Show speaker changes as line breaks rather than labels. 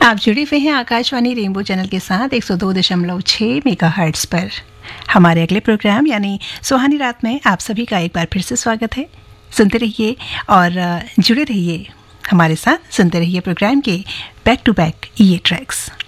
आप जुड़े हुए हैं आकाशवाणी रेनबो चैनल के साथ 102.6 मेगाहर्ट्ज पर। हमारे अगले प्रोग्राम यानी सुहानी रात में आप सभी का एक बार फिर से स्वागत है। सुनते रहिए और जुड़े रहिए हमारे साथ, सुनते रहिए प्रोग्राम के बैक टू बैक ये ट्रैक्स।